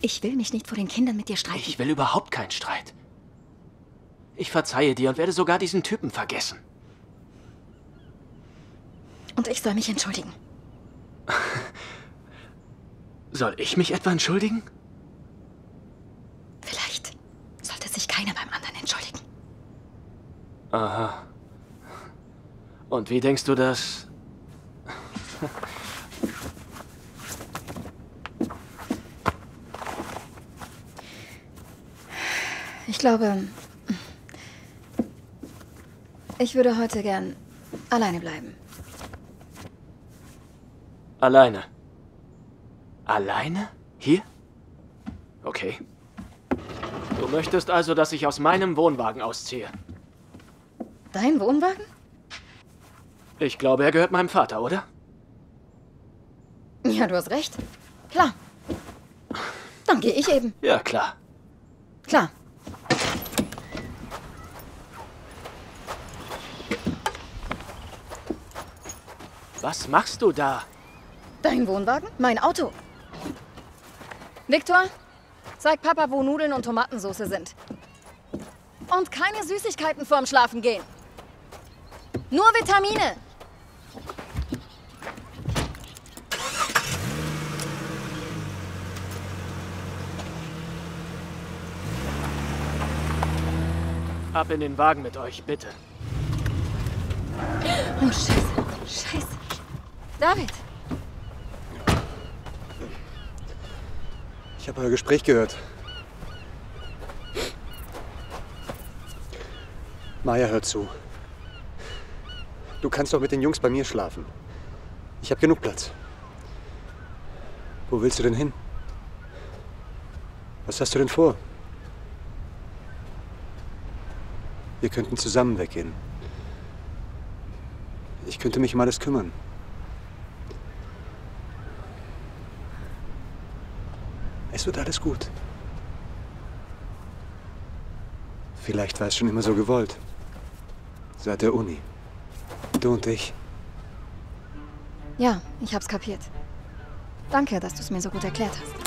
Ich will mich nicht vor den Kindern mit dir streiten. Ich will überhaupt keinen Streit. Ich verzeihe dir und werde sogar diesen Typen vergessen. Und ich soll mich entschuldigen. Soll ich mich etwa entschuldigen? Vielleicht sollte sich keiner beim anderen entschuldigen. Aha. Und wie denkst du das? Ich glaube, ich würde heute gern alleine bleiben. Alleine. Alleine? Hier? Okay. Du möchtest also, dass ich aus meinem Wohnwagen ausziehe? Dein Wohnwagen? Ich glaube, er gehört meinem Vater, oder? Ja, du hast recht. Klar. Dann gehe ich eben. Ja, klar. Klar. Was machst du da? Dein Wohnwagen? Mein Auto. Viktor, zeig Papa, wo Nudeln und Tomatensauce sind. Und keine Süßigkeiten vorm Schlafengehen. Nur Vitamine. Ab in den Wagen mit euch, bitte. Oh, Scheiße. Scheiße. David. Ich habe euer Gespräch gehört. Maya, hör zu. Du kannst doch mit den Jungs bei mir schlafen. Ich habe genug Platz. Wo willst du denn hin? Was hast du denn vor? Wir könnten zusammen weggehen. Ich könnte mich um alles kümmern. Es wird alles gut. Vielleicht war es schon immer so gewollt. Seit der Uni. Du und ich. Ja, ich hab's kapiert. Danke, dass du es mir so gut erklärt hast.